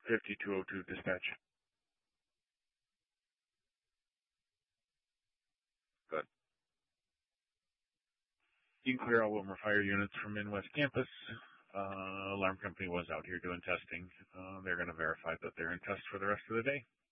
5202 dispatch. Good. You can clear all Wilmer Fire units from in West Campus. Alarm company was out here doing testing. They're going to verify that they're in test for the rest of the day.